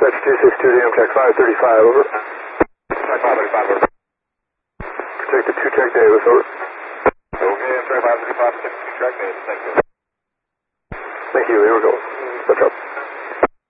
Dispatch 262 to Amtrak 535, over. Amtrak 535, over. Protect the 2-track Davis, over. Okay, Amtrak 535, protect the 2-track Davis, thank you. Thank you, here we go. Touch up.